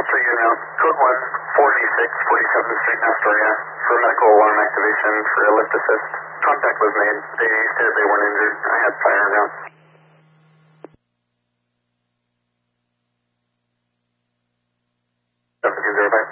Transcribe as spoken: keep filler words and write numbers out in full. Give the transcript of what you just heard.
So you know, code one, forty-six, forty-seventh Street in Astoria, for medical alarm activation for a lift assist. Contact was made. They said they weren't injured. I had fire around. seven two zero five.